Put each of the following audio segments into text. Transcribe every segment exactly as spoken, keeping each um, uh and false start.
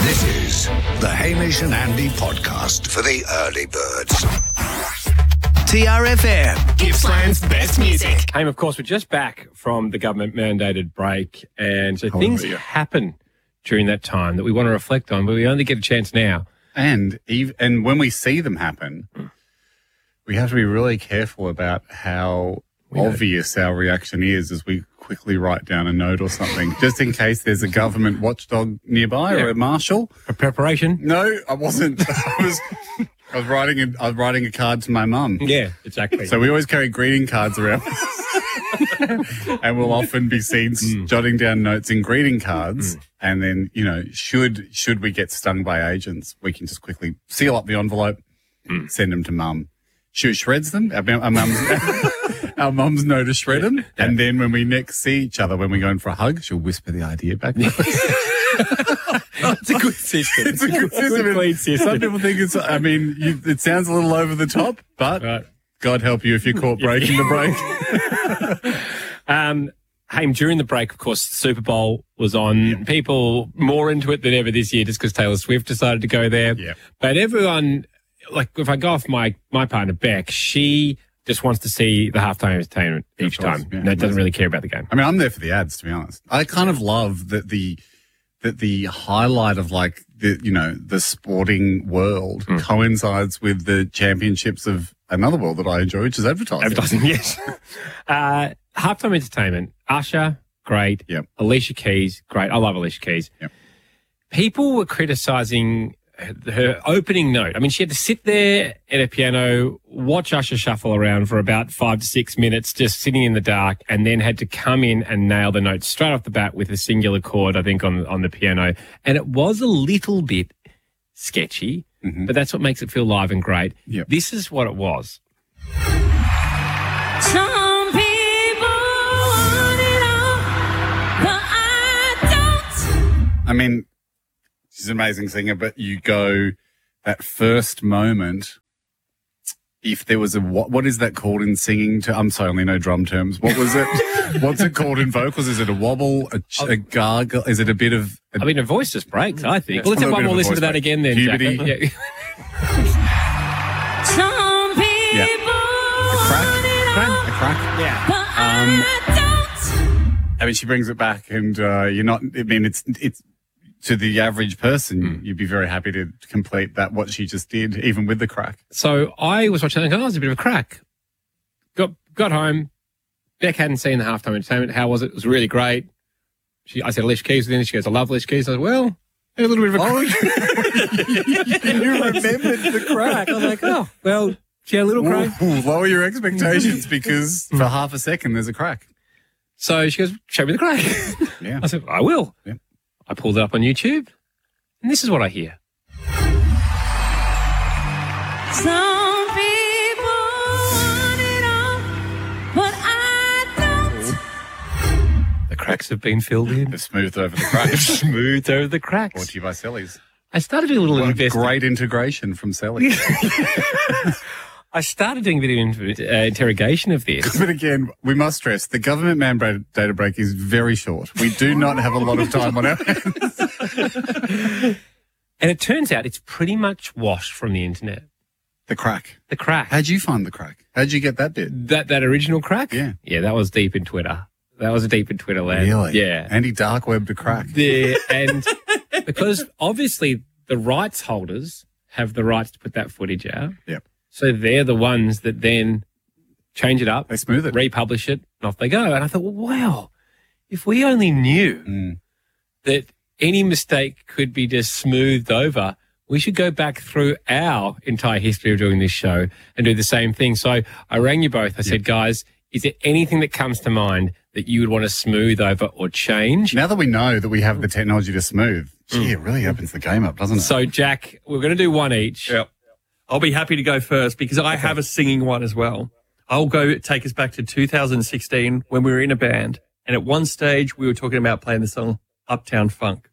This is the Hamish and Andy podcast for the early birds. T R F M, Gippsland's best music. Hey, of course, we're just back from the government-mandated break, and so things happen during that time that we want to reflect on, but we only get a chance now. And ev- and when we see them happen, we have to be really careful about how obvious our reaction is as we quickly write down a note or something, just in case there's a government watchdog nearby Yeah. or a marshal. For preparation? No, I wasn't. I was I was writing a, I was writing a card to my mum. Yeah, exactly. So we always carry greeting cards around. And we'll often be seen Mm. jotting down notes in greeting cards. Mm. And then, you know, should should we get stung by agents, we can just quickly seal up the envelope, mm. send them to mum. She shreds them. Our, our mum's our mums know to shred them. Yeah. And then when we next see each other, when we go in for a hug, she'll whisper the idea back to us. It's a good system. It's a good system. Good, clean system. Some people think it's, I mean, you, it sounds a little over the top, but Right. God help you if you're caught breaking the break. um, hey, during the break, of course, the Super Bowl was on. Yep. People more into it than ever this year just because Taylor Swift decided to go there. Yep. But everyone, like if I go off my, my partner, Beck, she just wants to see the halftime entertainment each Of course, time. yeah, no, doesn't amazing. really care about the game. I mean, I'm there for the ads, to be honest. I kind of love that the that the highlight of like the you know the sporting world Mm. coincides with the championships of another world that I enjoy, which is advertising. Advertising, yes. uh, halftime entertainment, Usher, great. Yep. Alicia Keys, great. I love Alicia Keys. Yep. People were criticising her, her opening note. I mean, she had to sit there at a piano, watch Usher shuffle around for about five to six minutes, just sitting in the dark, and then had to come in and nail the notes straight off the bat with a singular chord, I think, on, on the piano. And it was a little bit sketchy, mm-hmm. but that's what makes it feel live and great. Yep. This is what it was. Some people want it all, but I don't. I mean, she's an amazing singer, but you go that first moment. If there was a what, what is that called in singing? To, I'm sorry, I only know drum terms. What was it? What's it called in vocals? Is it a wobble, a, ch- a gargle? Is it a bit of? A, I mean, her voice just breaks, I think. Yeah, Well, let's a have little one bit more of a listen to voice that break. again then, Puberty. Jack. Yeah. Some people a crack, want it crack, all, a crack. Yeah. but I don't. I mean, she brings it back, and uh, you're not. I mean, it's it's to the average person, Mm. you'd be very happy to complete that what she just did, even with the crack. So I was watching that and going, oh, it's a bit of a crack. Got got home. Beck hadn't seen the halftime entertainment. How was it? It was really great. She, I said, Alicia Keys within it. She goes, I love Alicia Keys. I said, well, a little bit of a crack. You remembered the crack. I was like, oh, well, she had a little crack. Ooh, lower your expectations because for half a second there's a crack. So she goes, show me the crack. Yeah. I said, I will. Yep. I pulled it up on YouTube, and this is what I hear. Some people want it all, but I don't. The cracks have been filled in. They're smoothed over the crack. Smooth over the cracks. Brought to you by Sellies. I started doing a little What a investigation. great integration from Sellies. I started doing a bit of uh, interrogation of this. But again, we must stress the government mandated data break is very short. We do not have a lot of time on our hands. And it turns out it's pretty much washed from the internet. The crack. The crack. How'd you find the crack? How'd you get that bit? That that original crack? Yeah. Yeah, that was deep in Twitter. That was deep in Twitter land. Really? Yeah. Andy dark web to crack. The, and because obviously the rights holders have the rights to put that footage out. Yep. So they're the ones that then change it up, They smooth it. republish it, and off they go. And I thought, well, wow, if we only knew Mm. that any mistake could be just smoothed over, we should go back through our entire history of doing this show and do the same thing. So I rang you both. I said, guys, is there anything that comes to mind that you would want to smooth over or change? Now that we know that we have the technology to smooth, gee, it really opens the game up, doesn't it? So, Jack, we're going to do one each. Yep. I'll be happy to go first because I have a singing one as well. I'll go take us back to two thousand sixteen when we were in a band. And at one stage, we were talking about playing the song Uptown Funk.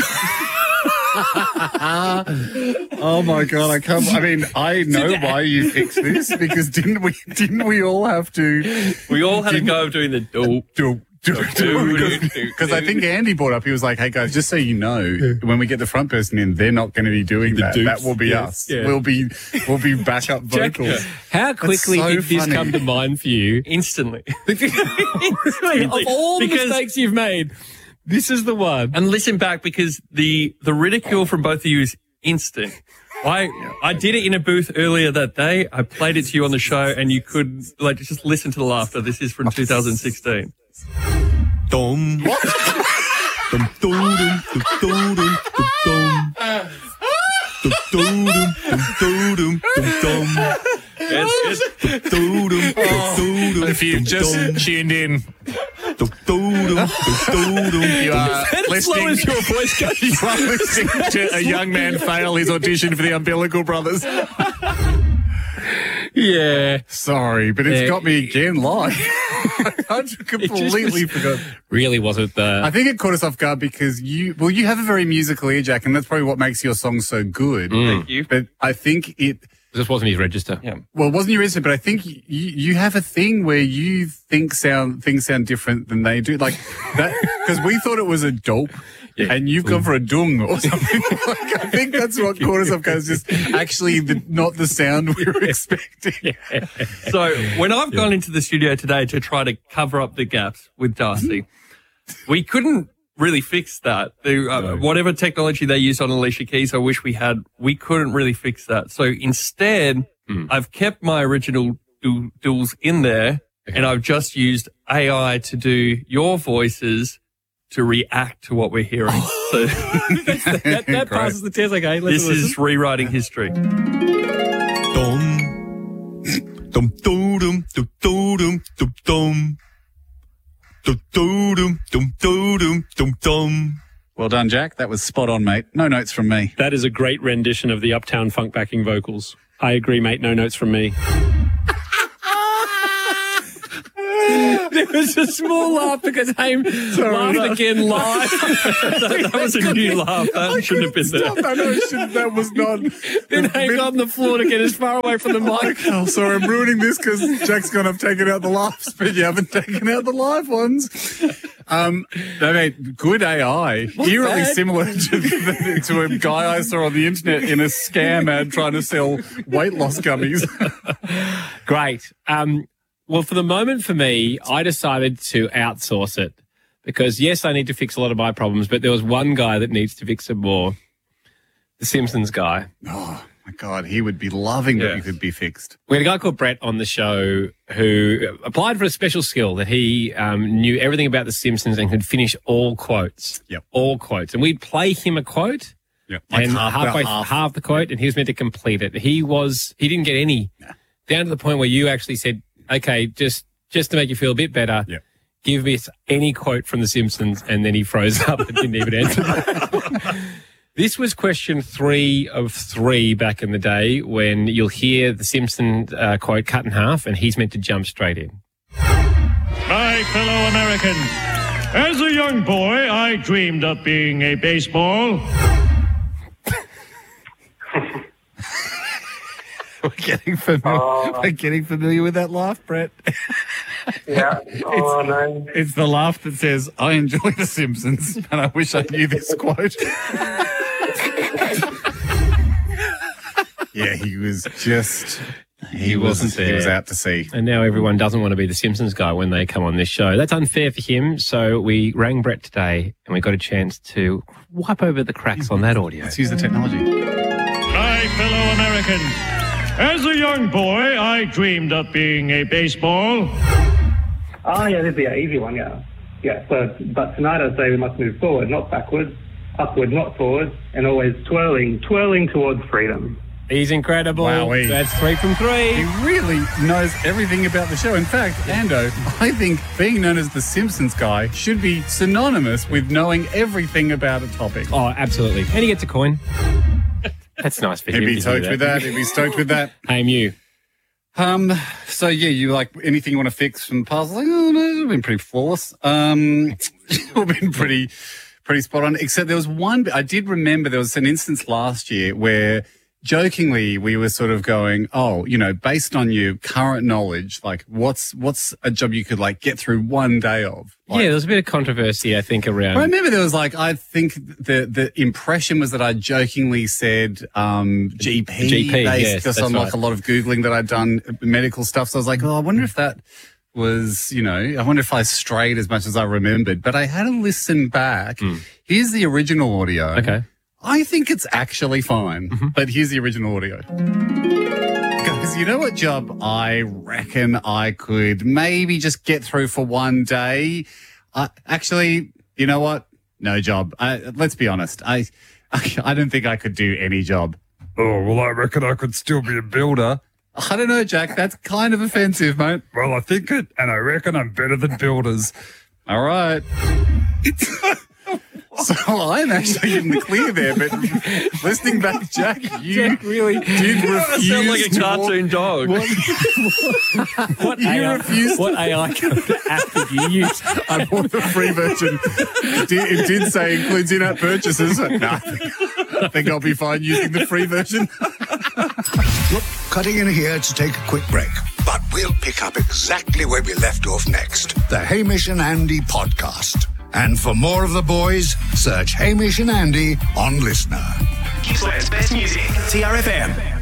Oh my God, I can't, I mean, I know why you fixed this because didn't we, didn't we all have to We all had a go of doing the do, do, Because I think Andy brought up, he was like, hey guys, just so you know, when we get the front person in, they're not going to be doing that. dupes, That will be yes, us. yeah. We'll be we'll be backup vocals. How quickly so did this funny. come to mind for you? Instantly. Of all the Because- mistakes you've made, this is the one. And listen back, because the the ridicule from both of you is instant. I I did it in a booth earlier that day. I played it to you on the show, and you could like just listen to the laughter. This is from two thousand sixteen. Dum. What? Dum, dum, dum, dum, dum, dum, dum. Dum, dum, dum, dum, dum, dum, dum. Yes, yes. Dum, dum, dum, dum, If you've dum, just dum. tuned in, Dum, dum, dum, dum, dum. you are As slow listening, as your voice goes. you are listening to a young man fail his audition for the Umbilical Brothers. Yeah. Sorry, but it's Yeah. got me again live. I completely was- forgot. Really wasn't the. I think it caught us off guard because you, well, you have a very musical ear, Jack, and that's probably what makes your song so good. Thank you. But I think it, This wasn't his register. Yeah. well, it wasn't your reason, but I think you, you have a thing where you think sound things sound different than they do, like that. Because we thought it was a dope, Yeah. and you've gone for a dung or something. Like, I think that's what caught us off guard. It's just actually the, not the sound we were expecting. So when I've gone into the studio today to try to cover up the gaps with Darcy, we couldn't really fix that. The, uh, whatever technology they used on Alicia Keys, I wish we had, we couldn't really fix that. So instead, I've kept my original du- duels in there, and I've just used A I to do your voices to react to what we're hearing. So That, that passes the test. Okay, let's this is rewriting history. Dum. Dum, dum, dum, dum, dum, dum, dum. Dum, dum, dum, dum, dum, dum, dum. Well done, Jack. That was spot on, mate. No notes from me. That is a great rendition of the Uptown Funk backing vocals. I agree, mate. No notes from me. There was a small laugh because Haim laughed again live. That, that was a new laugh. That shouldn't have been there. I know it shouldn't- that was not. Then Haim got on the floor to get as far away from the mic. Oh, sorry, I'm ruining this because Jack's gone, I've taken out the laughs, but you haven't taken out the live ones. Um, no, mate, good A I. Eerily bad. similar to, the, to a guy I saw on the internet in a scam ad trying to sell weight loss gummies. Great. Um, well, for the moment for me, I decided to outsource it because, yes, I need to fix a lot of my problems, but there was one guy that needs to fix some more. The Simpsons guy. Oh, my God, he would be loving that Yeah. you could be fixed. We had a guy called Brett on the show who applied for a special skill that he um, knew everything about The Simpsons and could finish all quotes. Yep. All quotes. And we'd play him a quote. Yep. and half, halfway about half. half. the quote, and he was meant to complete it. He was he didn't get any, down to the point where you actually said, "Okay, just just to make you feel a bit better, Yep. give us any quote from The Simpsons," and then he froze up and didn't even answer. This was question three of three back in the day when you'll hear the Simpson uh, quote cut in half, and he's meant to jump straight in. My fellow Americans, as a young boy, I dreamed of being a baseball. We're getting familiar, we're getting familiar with that laugh, Brett. Yeah. Oh, no. It's the laugh that says, I enjoy The Simpsons, and I wish I knew this quote. Yeah, he was just, he, wasn't was, He was there. out to sea. And now everyone doesn't want to be the Simpsons guy when they come on this show. That's unfair for him. So we rang Brett today and we got a chance to wipe over the cracks on that audio. Let's use the technology. My fellow Americans, as a young boy, I dreamed of being a baseball. Oh, yeah, that'd be an easy one, yeah. Yeah, so, but tonight I'd say we must move forward, not backwards, upward, not forward, and always twirling, twirling towards freedom. He's incredible. Wowee. That's three from three. He really knows everything about the show. In fact, Ando, I think being known as the Simpsons guy should be synonymous with knowing everything about a topic. Oh, absolutely. And he gets a coin. That's nice for He'd him. be to stoked do with that. He'd be stoked with that. Hey, you. Um, so yeah, you like anything you want to fix from the puzzle? Like, oh no, it's been pretty flawless. Um, it's been pretty, pretty spot on. Except there was one bit I did remember. There was an instance last year where jokingly, we were sort of going, oh, you know, based on your current knowledge, like what's what's a job you could like get through one day of? Like, yeah, there was a bit of controversy, I think, around. I remember there was like, I think the the impression was that I jokingly said um, G P, G P, based yes, just on that's like right. a lot of Googling that I'd done medical stuff. So I was like, oh, I wonder if that was, you know, I wonder if I strayed as much as I remembered. But I had to listen back. Here's the original audio. Okay. I think it's actually fine, Mm-hmm. but here's the original audio. Guys, you know what job I reckon I could maybe just get through for one day? Uh, actually, you know what? No job. I, let's be honest. I, I I don't think I could do any job. Oh, well, I reckon I could still be a builder. I don't know, Jack. That's kind of offensive, mate. Well, I think it, and I reckon I'm better than builders. All right. So I'm actually in the clear there, but listening back, Jack, you Jack really did That refuse sounds like a to walk- cartoon dog. What You A I, refused- what A I app did you use? I want the free version. It did, it did say includes in-app purchases. No, I think, I think I'll be fine using the free version. Look, cutting in here to take a quick break, but we'll pick up exactly where we left off next. The Hamish and Andy podcast. And for more of the boys, search Hamish and Andy on Listener. Gippsland's best music. T R F M.